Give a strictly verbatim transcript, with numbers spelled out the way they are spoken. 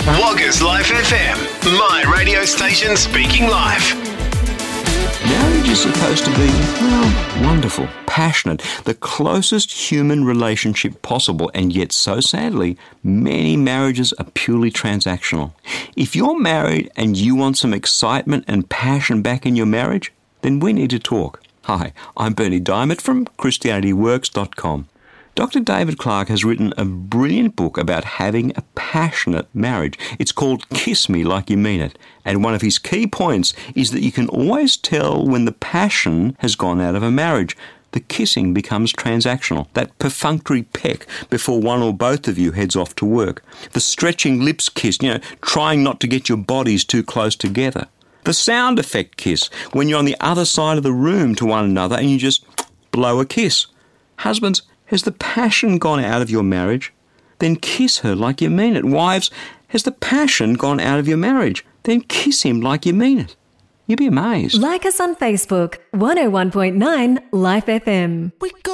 Woggers Life F M, my radio station speaking life. Marriage is supposed to be, well, wonderful, passionate, the closest human relationship possible, and yet, so sadly, many marriages are purely transactional. If you're married and you want some excitement and passion back in your marriage, then we need to talk. Hi, I'm Bernie Diamond from Christianity Works dot com. Doctor David Clark has written a brilliant book about having a passionate marriage. It's called Kiss Me Like You Mean It. And one of his key points is that you can always tell when the passion has gone out of a marriage. The kissing becomes transactional. That perfunctory peck before one or both of you heads off to work. The stretching lips kiss, you know, trying not to get your bodies too close together. The sound effect kiss, when you're on the other side of the room to one another and you just blow a kiss. Husbands, has the passion gone out of your marriage? Then kiss her like you mean it. Wives, has the passion gone out of your marriage? Then kiss him like you mean it. You'd be amazed. Like us on Facebook, one oh one point nine Life F M. We go